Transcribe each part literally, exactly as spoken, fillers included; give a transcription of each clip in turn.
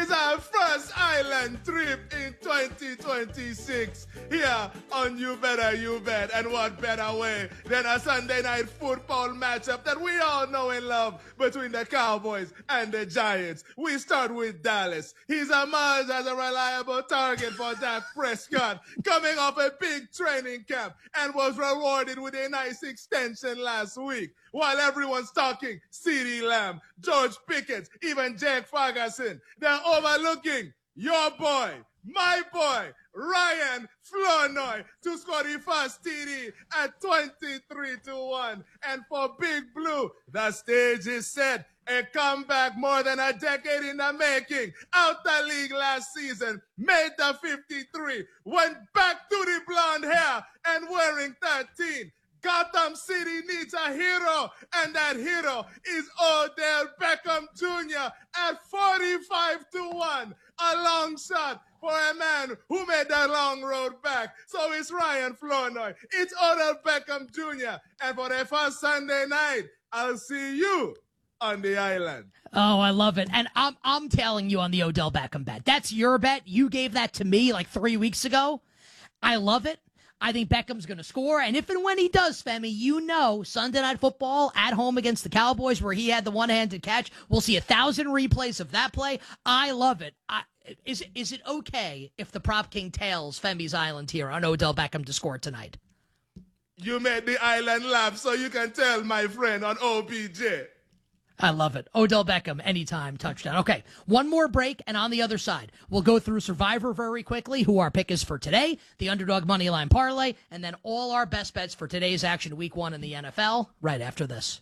is our first island trip in twenty twenty-six here on You Better You Bet. And what better way than a Sunday night football matchup that we all know and love between the Cowboys and the Giants. We start with Dallas. He's emerged as a reliable target for Dak Prescott, coming off a big training camp and was rewarded with a nice extension last week. While everyone's talking CeeDee Lamb, George Pickens, even Jake Ferguson, they're overlooking your boy, my boy, Ryan Flournoy, to score the first T D at twenty-three to one. And for Big Blue, the stage is set. A comeback more than a decade in the making. Out the league last season, made the fifty-three, went back to the blonde hair and wearing thirteen. Gotham City needs a hero, and that hero is Odell Beckham Junior at forty-five to one. A long shot for a man who made that long road back. So it's Ryan Flournoy. It's Odell Beckham Junior And for the first Sunday night, I'll see you on the island. Oh, I love it. And I'm I'm telling you on the Odell Beckham bet. That's your bet. You gave that to me like three weeks ago. I love it. I think Beckham's going to score. And if and when he does, Femi, you know Sunday Night Football at home against the Cowboys where he had the one-handed catch. We'll see a thousand replays of that play. I love it. I, is, is it okay if the Prop King tails Femi's Island here on Odell Beckham to score tonight? You made the island laugh, so you can tell my friend on O B J. I love it. Odell Beckham, anytime touchdown. Okay, one more break, and on the other side, we'll go through Survivor very quickly, who our pick is for today, the Underdog Moneyline Parlay, and then all our best bets for today's action week one in the N F L right after this.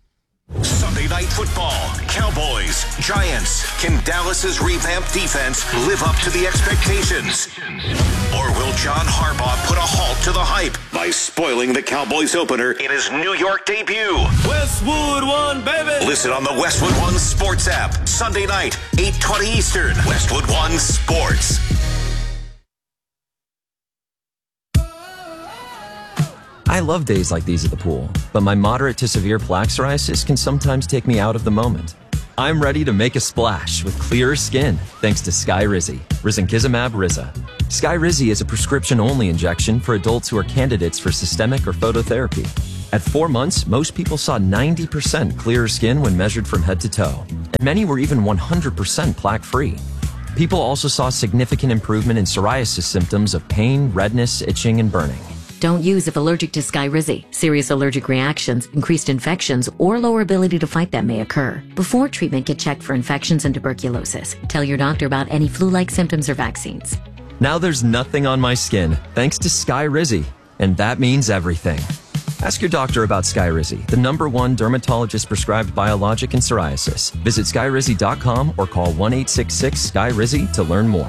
Sunday Night Football, Cowboys, Giants. Can Dallas's revamped defense live up to the expectations? Or will John Harbaugh put a halt to the hype by spoiling the Cowboys opener in his New York debut? Westwood One, baby! Listen on the Westwood One Sports app. Sunday night, eight twenty Eastern. Westwood One Sports. I love days like these at the pool, but my moderate to severe plaque psoriasis can sometimes take me out of the moment. I'm ready to make a splash with clearer skin thanks to Skyrizi, Risankizumab Riza. Skyrizi is a prescription-only injection for adults who are candidates for systemic or phototherapy. At four months, most people saw ninety percent clearer skin when measured from head to toe, and many were even one hundred percent plaque-free. People also saw significant improvement in psoriasis symptoms of pain, redness, itching, and burning. Don't use if allergic to Skyrizi. Serious allergic reactions, increased infections, or lower ability to fight them may occur. Before treatment, get checked for infections and tuberculosis. Tell your doctor about any flu-like symptoms or vaccines. Now there's nothing on my skin thanks to Skyrizi, and that means everything. Ask your doctor about Skyrizi, the number one dermatologist-prescribed biologic in psoriasis. Visit skyrizi dot com or call one eight six six Sky Rizi to learn more.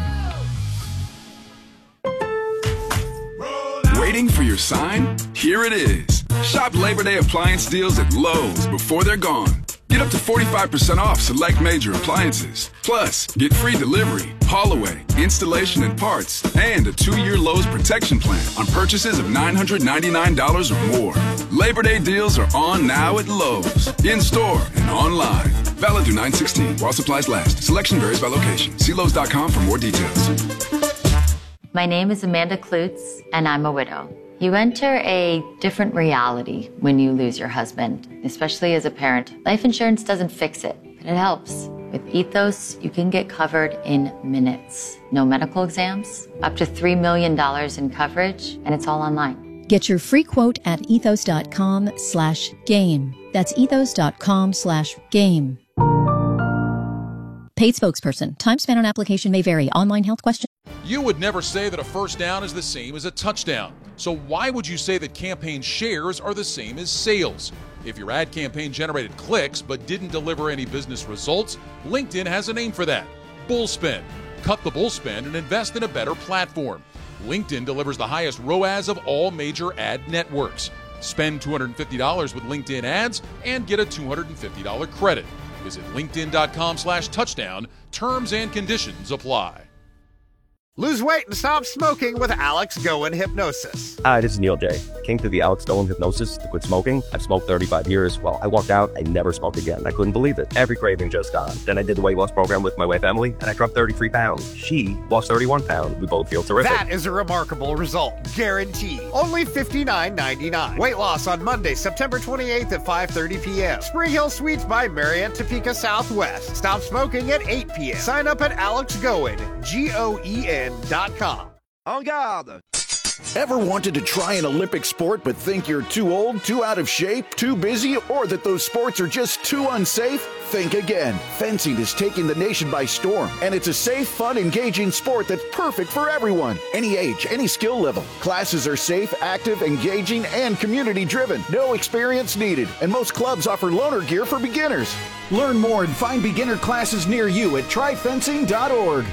Waiting for your sign? Here it is. Shop Labor Day appliance deals at Lowe's before they're gone. Get up to forty-five percent off select major appliances. Plus, get free delivery, haul away, installation and parts, and a two-year Lowe's protection plan on purchases of nine hundred ninety-nine dollars or more. Labor Day deals are on now at Lowe's, in-store and online. Valid through nine sixteen while supplies last. Selection varies by location. See Lowe's dot com for more details. My name is Amanda Klutz, and I'm a widow. You enter a different reality when you lose your husband, especially as a parent. Life insurance doesn't fix it, but it helps. With Ethos, you can get covered in minutes. No medical exams, up to three million dollars in coverage, and it's all online. Get your free quote at ethos dot com slash game. That's ethos dot com slash game. Paid spokesperson. Time spent on application may vary. Online health question. You would never say that a first down is the same as a touchdown. So why would you say that campaign shares are the same as sales? If your ad campaign generated clicks but didn't deliver any business results, LinkedIn has a name for that. Bullspend. Cut the bullspend and invest in a better platform. LinkedIn delivers the highest R O A S of all major ad networks. Spend two hundred fifty dollars with LinkedIn ads and get a two hundred fifty dollars credit. Visit linkedin dot com slash touchdown. Terms and conditions apply. Lose weight and stop smoking with Alex Goen Hypnosis. Hi, this is Neil J. I came to the Alex Goen Hypnosis to quit smoking. I've smoked thirty-five years. Well, I walked out, I never smoked again. I couldn't believe it. Every craving just gone. Then I did the weight loss program with my wife, Emily, and I dropped thirty-three pounds. She lost thirty-one pounds. We both feel terrific. That is a remarkable result. Guaranteed. Only fifty-nine ninety-nine. Weight loss on Monday, September twenty-eighth at five thirty p.m. Spring Hill Suites by Marriott Topeka Southwest. Stop smoking at eight p.m. Sign up at Alex Goen, G O E N dot com. En garde! Ever wanted to try an Olympic sport but think you're too old, too out of shape, too busy, or that those sports are just too unsafe? Think again. Fencing is taking the nation by storm, and it's a safe, fun, engaging sport that's perfect for everyone. Any age, any skill level. Classes are safe, active, engaging, and community-driven. No experience needed, and most clubs offer loaner gear for beginners. Learn more and find beginner classes near you at try fencing dot org.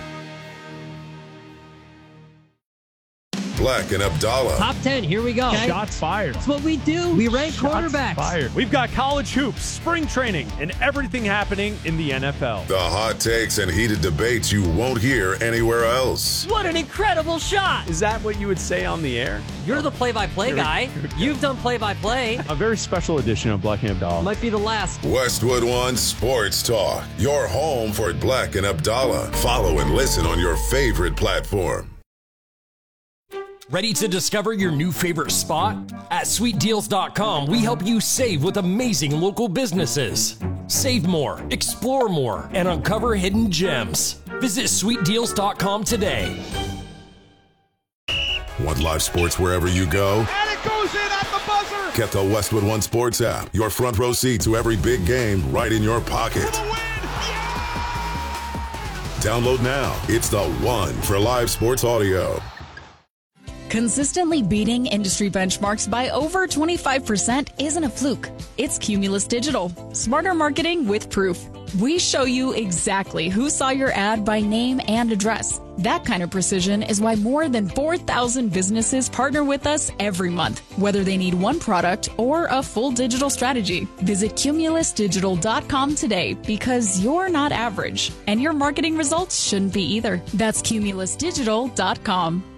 Black and Abdallah. Top ten, here we go. Okay. Shots fired. That's what we do. We rank Shots quarterbacks. Fired. We've got college hoops, spring training, and everything happening in the N F L. The hot takes and heated debates you won't hear anywhere else. What an incredible shot. Is that what you would say on the air? You're the play-by-play guy. You've done play-by-play. A very special edition of Black and Abdallah. Might be the last. Westwood One Sports Talk. Your home for Black and Abdallah. Follow and listen on your favorite platform. Ready to discover your new favorite spot? At sweet deals dot com, we help you save with amazing local businesses. Save more, explore more, and uncover hidden gems. Visit sweet deals dot com today. Want live sports wherever you go? And it goes in at the buzzer! Get the Westwood One Sports app. Your front row seat to every big game right in your pocket. Download now. It's the one for live sports audio. Consistently beating industry benchmarks by over twenty-five percent isn't a fluke. It's Cumulus Digital. Smarter marketing with proof. We show you exactly who saw your ad by name and address. That kind of precision is why more than four thousand businesses partner with us every month, whether they need one product or a full digital strategy. Visit cumulus digital dot com today because you're not average, and your marketing results shouldn't be either. That's cumulus digital dot com.